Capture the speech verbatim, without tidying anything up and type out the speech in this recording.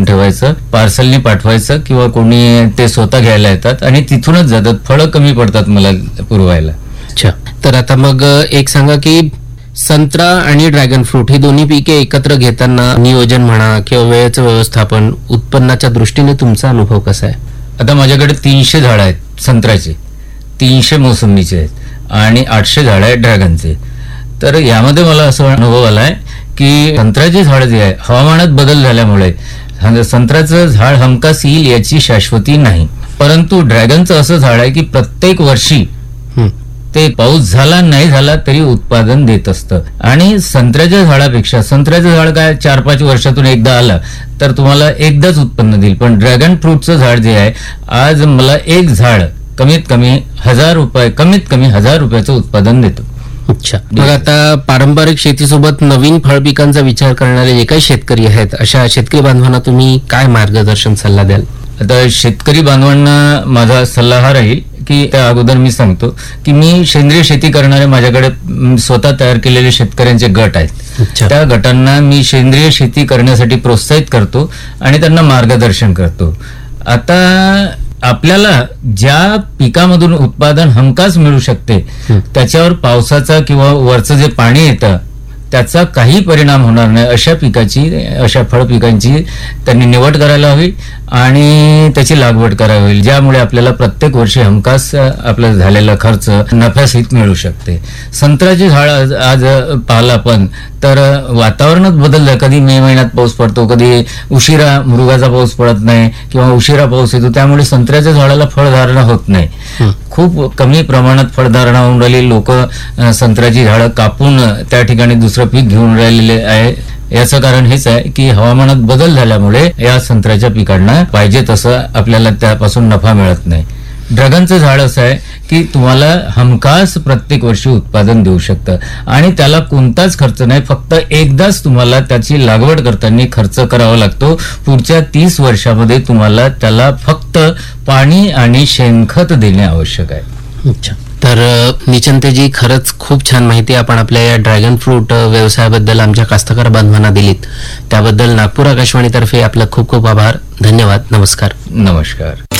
ठेवायचं, पार्सलनी पाठवायचं किंवा कोणी ते स्वतः घ्यायला येतात आणि तिथूनच जातात. फळं कमी पडतात मला पुरवायला. अच्छा, तर आता मग एक सांगा की संत्रा आणि ड्रॅगन फ्रूट ही दोन्ही पिके एकत्र घेताना नियोजन म्हणा किंवा वेळेचं व्यवस्थापन, उत्पन्नाच्या दृष्टीने तुमचा अनुभव कसा आहे? आता माझ्याकडे तीनशे झाडं आहेत संत्र्याचे, तीनशे मोसंबीचे आहेत आणि आठशे झाडं आहेत ड्रॅगनचे. तर यामध्ये मला असं अनुभव आलाय की संत्र्याची झाडं जी आहे, हवामानात बदल झाल्यामुळे संत्र्याचं झाड हमखास येईल याची शाश्वती नाही. परंतु ड्रॅगनचं असं झाड आहे की प्रत्येक वर्षी ते पाऊस झाला नाही झाला तरी उत्पादन देत असतं. आणि संत्र्याच्या झाडापेक्षा संत्र्याचं झाड काय चार पाच वर्षातून एकदा आलं तर तुम्हाला एकदाच उत्पन्न देईल, पण ड्रॅगन फ्रूटचं झाड जे आहे, आज मला एक झाड कमीत कमी हजार रुपये कमीत कमी हजार रुपयाचं उत्पादन देतो. अच्छा, मग आता पारंपरिक शेतीसोबत नवीन फळ पिकांचा विचार करणारे जे काही शेतकरी आहेत, अशा शेतकरी बांधवांना तुम्ही काय मार्गदर्शन सल्ला द्याल? आता शेतकरी बांधवांना माझा सल्ला हा राहील की त्या अगोदर मी सांगतो की मी सेंद्रिय शेती करणारे माझ्याकडे स्वतः तयार केलेले शेतकऱ्यांचे गट आहेत. त्या गटांना मी सेंद्रिय शेती करण्यासाठी प्रोत्साहित करतो आणि त्यांना मार्गदर्शन करतो. आता आपल्याला ज्या पिकामधून उत्पादन हमखास मिळू शकते त्याच्यावर पावसाचा किंवा वरचं जे पाणी येतं त्याचा काही परिणाम होणार नाही अशा पिकाची, अशा फळ पिकांची त्यांनी निवड करायला हवी आणि त्याची लागवड करावी होईल, ज्यामुळे आपल्याला प्रत्येक वर्षी हमखास आपला झालेला खर्च नफ्यासहित मिळू शकते. संत्र्याचे झाड आज पाहिलं आपण तर वातावरणात बदल झाला, कधी मे महिन्यात पाऊस पडतो, कधी उशिरा मृगाचा पाऊस पडत नाही किंवा उशिरा पाऊस येतो, त्यामुळे संत्र्याच्या झाडाला फळधारणा होत नाही. खूप कमी प्रमाणात फळधारणा होऊन राहिली. लोक संत्र्याची झाडं कापून त्या ठिकाणी दुसरं पीक घेऊन राहिलेले आहे. याचं कारण हेच आहे की हवामानात बदल झाल्यामुळे या संत्र्याच्या पिकांना पाहिजे तसं आपल्याला त्यापासून नफा मिळत नाही. ड्रॅगनचं झाड असं आहे की तुम्हाला हमखास प्रत्येक वर्षी उत्पादन देऊ शकतं आणि त्याला कोणताच खर्च नाही, फक्त एकदाच तुम्हाला त्याची लागवड करताना खर्च करावा लागतो. पुढच्या तीस वर्षामध्ये तुम्हाला त्याला फक्त पाणी आणि शेणखत देणे आवश्यक आहे. अच्छा, तर निचंतेजी, खरंच खूप छान माहिती आपण आपल्या या ड्रॅगन फ्रूट व्यवसायाबद्दल आमच्या कास्तकार बांधवांना दिलीत. त्याबद्दल नागपूर आकाशवाणीतर्फे आपलं खूप खूप आभार. धन्यवाद. नमस्कार. नमस्कार.